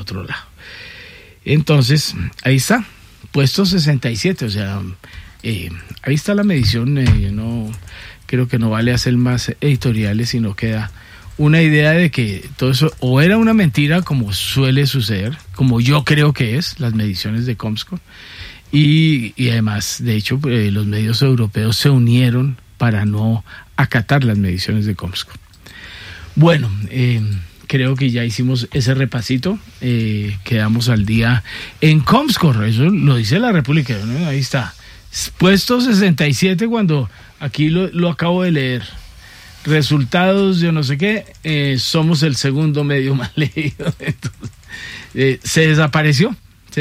otro lado. Entonces, ahí está, puesto 67, o sea, ahí está la medición. Yo no creo que no vale hacer más editoriales, sino queda una idea de que todo eso o era una mentira, como suele suceder, como yo creo que es, las mediciones de Comscore, y además, de hecho, los medios europeos se unieron para no acatar las mediciones de Comscore. Bueno, creo que ya hicimos ese repasito, quedamos al día en Comscore, eso lo dice la República, ¿no? Ahí está, puesto 67 cuando aquí lo acabo de leer. Resultados, yo no sé qué, somos el segundo medio más leído. Entonces, se desapareció.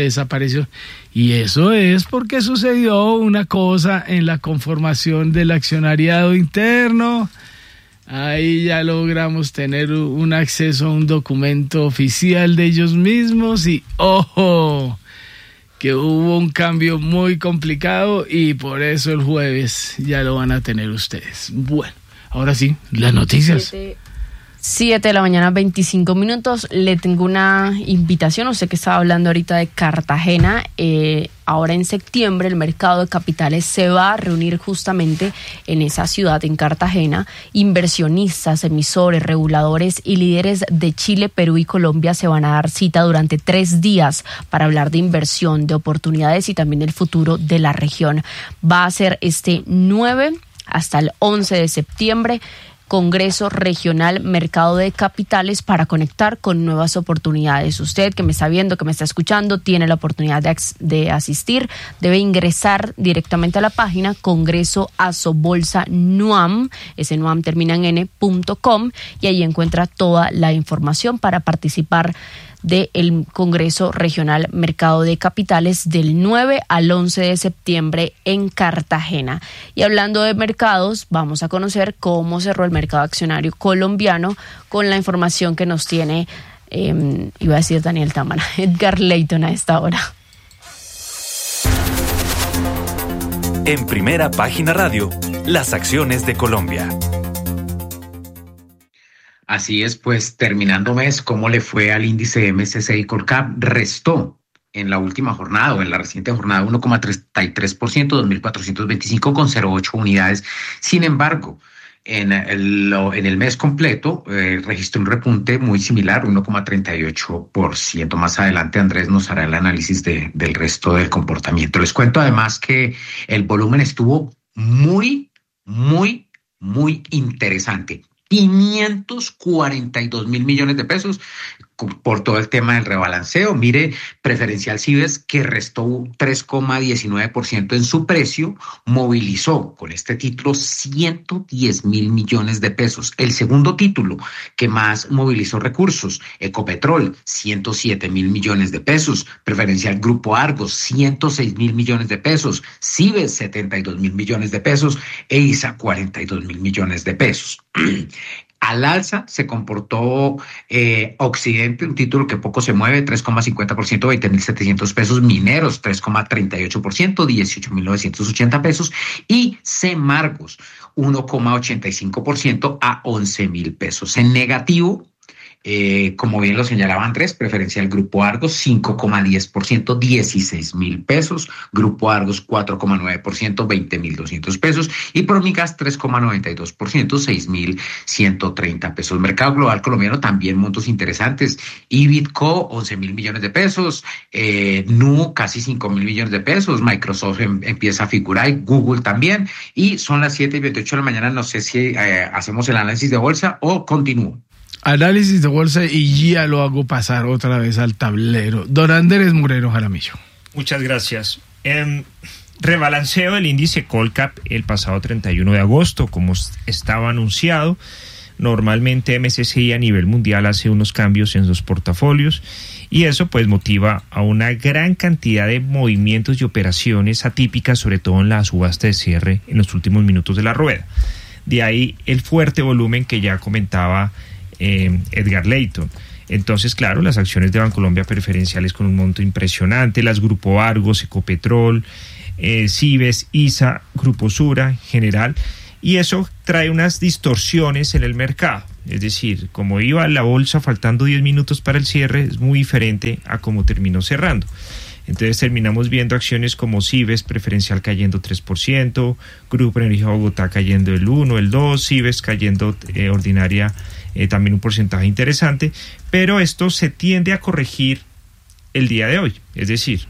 Y eso es porque sucedió una cosa en la conformación del accionariado interno. Ahí ya logramos tener un acceso a un documento oficial de ellos mismos y ¡ojo! Que hubo un cambio muy complicado y por eso el jueves ya lo van a tener ustedes. Bueno, ahora sí, las noticias. 7 de la mañana, 25 minutos. Le tengo una invitación. Usted que estaba hablando ahorita de Cartagena. Ahora en septiembre el mercado de capitales se va a reunir justamente en esa ciudad, en Cartagena. Inversionistas, emisores, reguladores y líderes de Chile, Perú y Colombia se van a dar cita durante 3 días para hablar de inversión, de oportunidades y también del futuro de la región. Va a ser este 9 hasta el 11 de septiembre. Congreso Regional Mercado de Capitales para conectar con nuevas oportunidades. Usted que me está viendo, que me está escuchando, tiene la oportunidad de asistir. Debe ingresar directamente a la página Congreso Asobolsa NUAM, ese NUAM termina en n.com, y ahí encuentra toda la información para participar del Congreso Regional Mercado de Capitales del 9 al 11 de septiembre en Cartagena. Y hablando de mercados, vamos a conocer cómo cerró el mercado accionario colombiano con la información que nos tiene, iba a decir Daniel Támara, Edgar Leyton a esta hora. En Primera Página Radio, las acciones de Colombia. Así es, pues terminando mes, ¿cómo le fue al índice MSCI Colcap? Restó en la última jornada o en la reciente jornada 1,33%, 2.425,08 unidades. Sin embargo, en el mes completo registró un repunte muy similar, 1,38%. Más adelante Andrés nos hará el análisis del resto del comportamiento. Les cuento además que el volumen estuvo muy interesante. 542.000 millones de pesos por todo el tema del rebalanceo. Mire, Preferencial Cibes, que restó 3,19% en su precio, movilizó con este título 110.000 millones de pesos. El segundo título que más movilizó recursos, Ecopetrol, 107.000 millones de pesos. Preferencial Grupo Argos, 106.000 millones de pesos. Cibes, 72.000 millones de pesos. E ISA, 42.000 millones de pesos. Al alza se comportó Occidente, un título que poco se mueve, 3,50%, 20.700 pesos. Mineros, 3,38%, 18.980 pesos. Y Semargos, 1,85% a 11.000 pesos. En negativo, como bien lo señalaba Andrés, Preferencial Grupo Argos, 5,10%, 16.000 pesos. Grupo Argos, 4,9%, 20.200 pesos. Y Promigas, 3,92%, 6.130 pesos. Mercado global colombiano, también montos interesantes. Ibitco, 11.000 millones de pesos. Nu, casi 5.000 millones de pesos. Microsoft empieza a figurar, y Google también. Y son las 7:28 de la mañana. No sé si hacemos el análisis de bolsa o continúo. Análisis de bolsa y ya lo hago pasar otra vez al tablero. Don Andrés Moreno Jaramillo. Muchas gracias. Rebalanceo del índice Colcap el pasado 31 de agosto, como estaba anunciado. Normalmente MSCI a nivel mundial hace unos cambios en sus portafolios y eso pues motiva a una gran cantidad de movimientos y operaciones atípicas, sobre todo en la subasta de cierre en los últimos minutos de la rueda. De ahí el fuerte volumen que ya comentaba Edgar Leyton. Entonces, claro, las acciones de Bancolombia preferenciales con un monto impresionante, las Grupo Argos, Ecopetrol, Cibes, ISA, Grupo Sura, General, y eso trae unas distorsiones en el mercado. Es decir, como iba la bolsa faltando 10 minutos para el cierre, es muy diferente a cómo terminó cerrando. Entonces terminamos viendo acciones como Cives preferencial cayendo 3%, Grupo Energía Bogotá cayendo el 1, el 2, Cives cayendo ordinaria también un porcentaje interesante, pero esto se tiende a corregir el día de hoy. Es decir,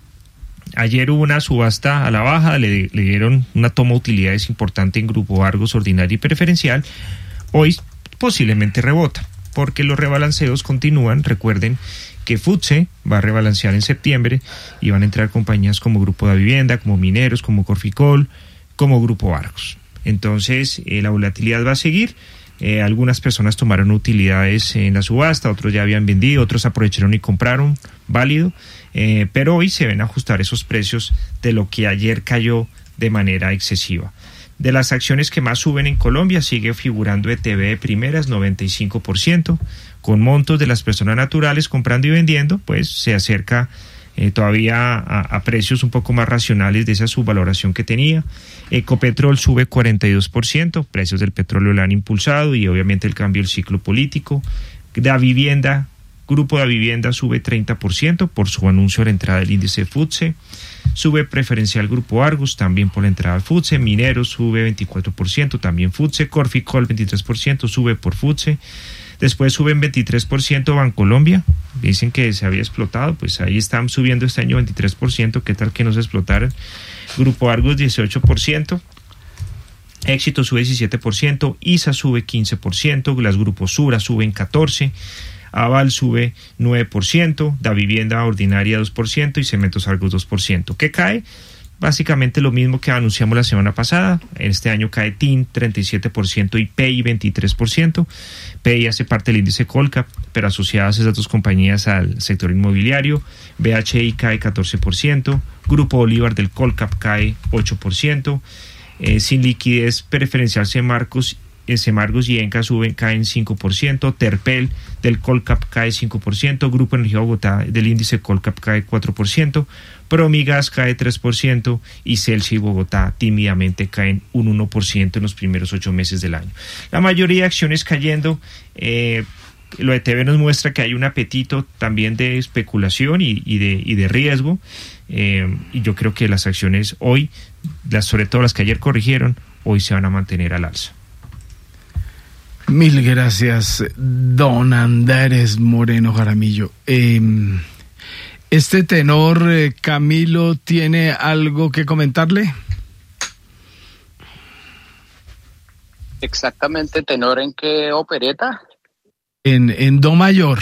ayer hubo una subasta a la baja, le dieron una toma de utilidades importante en Grupo Argos, ordinaria y preferencial. Hoy posiblemente rebota, porque los rebalanceos continúan. Recuerden que FTSE va a rebalancear en septiembre y van a entrar compañías como Grupo Davivienda, como Mineros, como Corficol, como Grupo Argos. Entonces, la volatilidad va a seguir. Algunas personas tomaron utilidades en la subasta, otros ya habían vendido, otros aprovecharon y compraron, válido, pero hoy se ven ajustar esos precios de lo que ayer cayó de manera excesiva. De las acciones que más suben en Colombia sigue figurando ETB de primeras, 95%, con montos de las personas naturales comprando y vendiendo, pues se acerca todavía a precios un poco más racionales de esa subvaloración que tenía. Ecopetrol sube 42%, precios del petróleo lo han impulsado y obviamente el cambio del ciclo político. Davivienda, Grupo Davivienda sube 30% por su anuncio de la entrada del índice FTSE. Sube preferencial Grupo Argos, también por la entrada al FTSE. Mineros sube 24%, también FTSE. Corficol 23%, sube por FTSE. Después suben 23% Bancolombia, dicen que se había explotado, pues ahí están subiendo este año 23%, ¿qué tal que no se explotaran? Grupo Argos 18%, Éxito sube 17%, ISA sube 15%, las Grupos Sura suben 14%, Aval sube 9%, Davivienda ordinaria 2% y Cementos Argos 2%. ¿Qué cae? Básicamente lo mismo que anunciamos la semana pasada. Este año cae TIN 37% y PEI 23%. PEI hace parte del índice Colcap, pero asociadas esas dos compañías al sector inmobiliario. BHI cae 14%. Grupo Bolívar del Colcap cae 8%. Sin liquidez preferencial Semargos y Enca caen 5%, Terpel del Colcap cae 5%, Grupo Energía Bogotá del índice Colcap cae 4%, Promigas cae 3% y Celsi y Bogotá tímidamente caen un 1% en los primeros 8 meses del año. La mayoría de acciones cayendo. Lo de TV nos muestra que hay un apetito también de especulación y de riesgo, y yo creo que las acciones hoy, sobre todo las que ayer corrigieron, hoy se van a mantener al alza. Mil gracias, don Andrés Moreno Jaramillo. Este tenor, Camilo, ¿tiene algo que comentarle? Exactamente, tenor, ¿en qué opereta? En do mayor.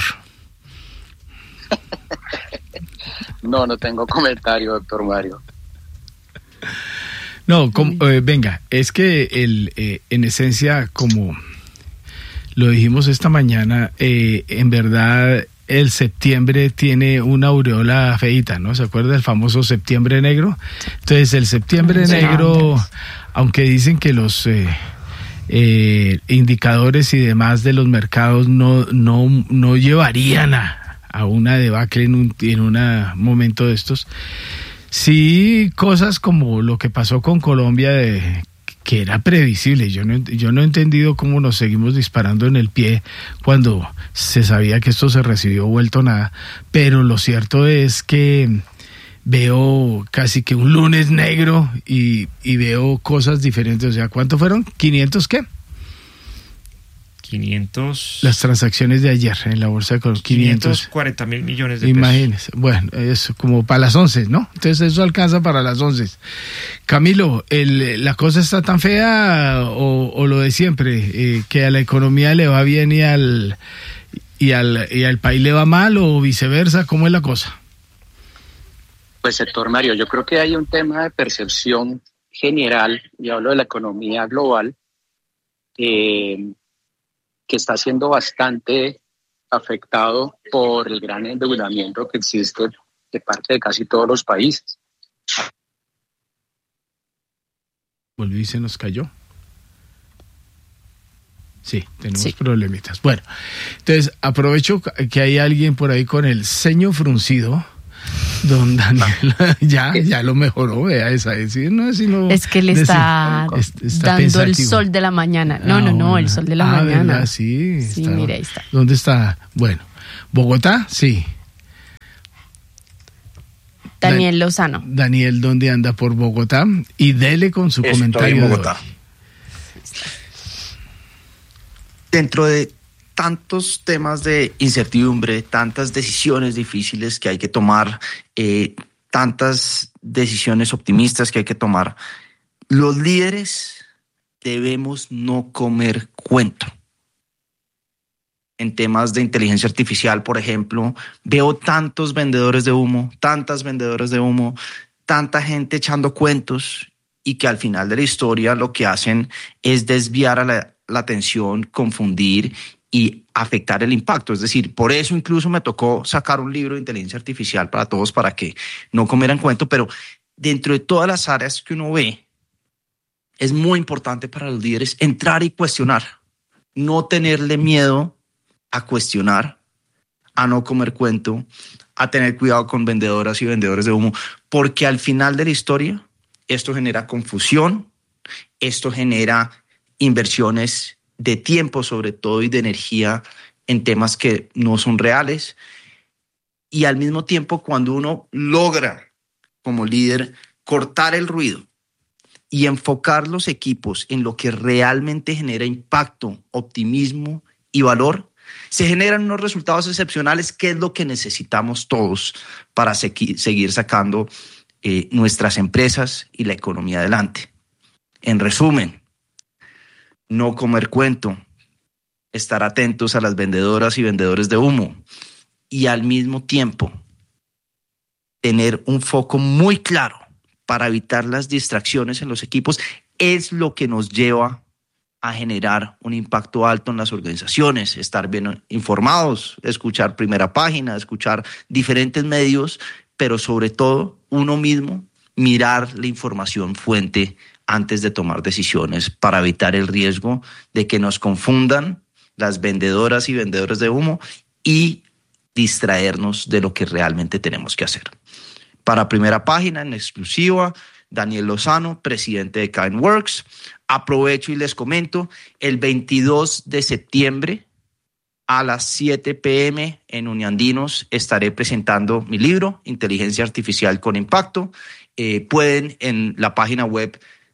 No tengo comentario, doctor Mario. No, venga, es que en esencia, como lo dijimos esta mañana, en verdad el septiembre tiene una aureola feíta, ¿no? ¿Se acuerda del famoso septiembre negro? Entonces el septiembre negro, aunque dicen que los indicadores y demás de los mercados no llevarían a una debacle en un momento de estos, sí, cosas como lo que pasó con Colombia, que era previsible. Yo no he entendido cómo nos seguimos disparando en el pie cuando se sabía que esto se recibió vuelto nada, pero lo cierto es que veo casi que un lunes negro y veo cosas diferentes. O sea, ¿cuánto fueron? ¿500 qué? 500... Las transacciones de ayer en la bolsa de Colombia. 540 mil millones de pesos. Imagínense. Bueno, es como para las 11, ¿no? Entonces eso alcanza para las 11. Camilo, ¿la cosa está tan fea o lo de siempre? ¿Que a la economía le va bien y al país le va mal o viceversa? ¿Cómo es la cosa? Pues, doctor Mario, yo creo que hay un tema de percepción general, y hablo de la economía global, que está siendo bastante afectado por el gran endeudamiento que existe de parte de casi todos los países. Volvió y se nos cayó. Sí, tenemos problemitas. Bueno, entonces aprovecho que hay alguien por ahí con el ceño fruncido Don Daniel, ya lo mejoró, vea esa. Es que le está dando pensativo. El sol de la mañana. No, el sol de la mañana. ¿Verdad? Sí, mira, ahí está. ¿Dónde está? Bueno, ¿Bogotá? Sí. Daniel Lozano. Daniel, ¿dónde anda? Por Bogotá. Y dele con su comentario. En Bogotá. Dentro de tantos temas de incertidumbre, tantas decisiones difíciles que hay que tomar, tantas decisiones optimistas que hay que tomar, los líderes debemos no comer cuento. En temas de inteligencia artificial, por ejemplo, veo tantos vendedores de humo, tantas vendedoras de humo, tanta gente echando cuentos y que al final de la historia lo que hacen es desviar a la atención, confundir y afectar el impacto. Es decir, por eso incluso me tocó sacar un libro de inteligencia artificial para todos, para que no comieran cuento, pero dentro de todas las áreas que uno ve, es muy importante para los líderes entrar y cuestionar, no tenerle miedo a cuestionar, a no comer cuento, a tener cuidado con vendedoras y vendedores de humo, porque al final de la historia esto genera confusión, esto genera inversiones de tiempo sobre todo y de energía en temas que no son reales, y al mismo tiempo cuando uno logra como líder cortar el ruido y enfocar los equipos en lo que realmente genera impacto, optimismo y valor, se generan unos resultados excepcionales, que es lo que necesitamos todos para seguir sacando nuestras empresas y la economía adelante. En resumen, no comer cuento, estar atentos a las vendedoras y vendedores de humo y al mismo tiempo tener un foco muy claro para evitar las distracciones en los equipos es lo que nos lleva a generar un impacto alto en las organizaciones, estar bien informados, escuchar Primera Página, escuchar diferentes medios, pero sobre todo uno mismo mirar la información fuente antes de tomar decisiones para evitar el riesgo de que nos confundan las vendedoras y vendedores de humo y distraernos de lo que realmente tenemos que hacer. Para Primera Página, en exclusiva, Daniel Lozano, presidente de KineWorks. Aprovecho y les comento, el 22 de septiembre a las 7 p.m. en Uniandinos estaré presentando mi libro, Inteligencia Artificial con Impacto. Pueden en la página web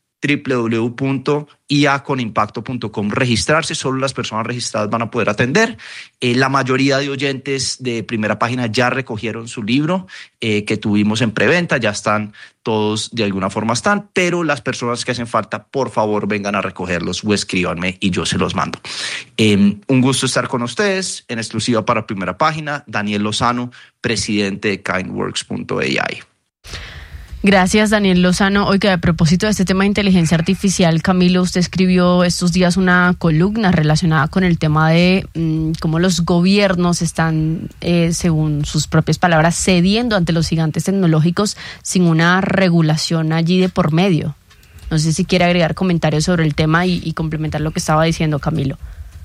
www.iaconimpacto.com registrarse. Solo las personas registradas van a poder atender. La mayoría de oyentes de Primera Página ya recogieron su libro que tuvimos en preventa, ya están todos, de alguna forma están, pero las personas que hacen falta, por favor vengan a recogerlos o escríbanme y yo se los mando. Un gusto estar con ustedes, en exclusiva para Primera Página, Daniel Lozano, presidente de KineWorks.ai. Gracias, Daniel Lozano. Oiga, a propósito de este tema de inteligencia artificial, Camilo, usted escribió estos días una columna relacionada con el tema de cómo los gobiernos están, según sus propias palabras, cediendo ante los gigantes tecnológicos sin una regulación allí de por medio. No sé si quiere agregar comentarios sobre el tema y complementar lo que estaba diciendo, Camilo.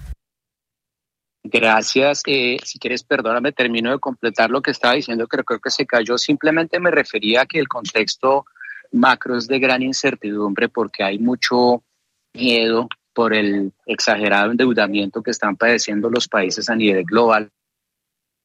Gracias. Si quieres, perdóname, termino de completar lo que estaba diciendo, que creo que se cayó. Simplemente me refería a que el contexto macro es de gran incertidumbre porque hay mucho miedo por el exagerado endeudamiento que están padeciendo los países a nivel global.